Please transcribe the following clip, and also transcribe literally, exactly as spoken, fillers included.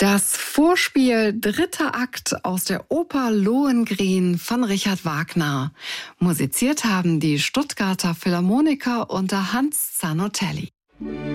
Das Vorspiel dritter Akt aus der Oper Lohengrin von Richard Wagner. Musiziert haben die Stuttgarter Philharmoniker unter Hans Zanotelli.